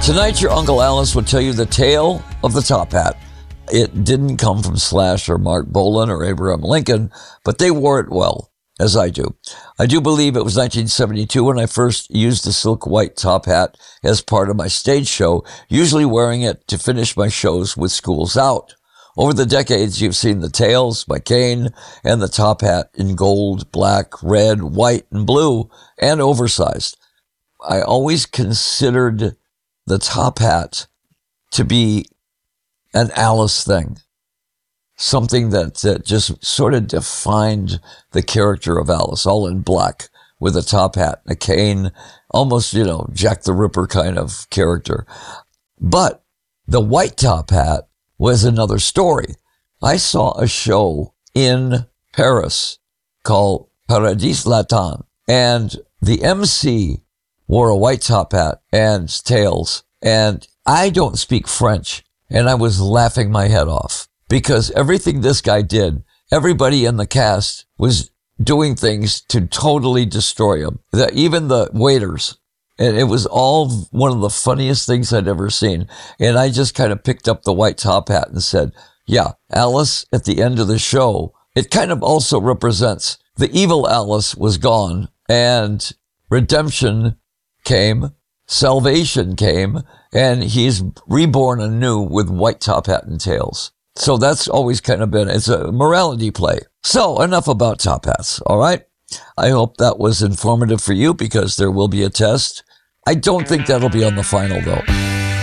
Tonight, your Uncle Alice will tell you the tale of the top hat. It didn't come from Slash or Mark Bolan or Abraham Lincoln, but they wore it well, as I do. I do believe it was 1972 when I first used the silk white top hat as part of my stage show, usually wearing it to finish my shows with schools out. Over the decades, you've seen the tails, my cane, and the top hat in gold, black, red, white, and blue, and oversized. I always considered the top hat to be an Alice thing, something that just sort of defined the character of Alice, all in black with a top hat, a cane, almost, Jack the Ripper kind of character. But the white top hat was another story. I saw a show in Paris called Paradis Latin, and the MC wore a white top hat and tails, and I don't speak French. And I was laughing my head off because everything this guy did, everybody in the cast was doing things to totally destroy him. Even the waiters. And it was all one of the funniest things I'd ever seen. And I just kind of picked up the white top hat and said, yeah, Alice at the end of the show, it kind of also represents the evil Alice was gone and redemption came. Salvation came, and he's reborn anew with white top hat and tails. So that's always kind of it's a morality play. So enough about top hats, all right? I hope that was informative for you because there will be a test. I don't think that'll be on the final, though.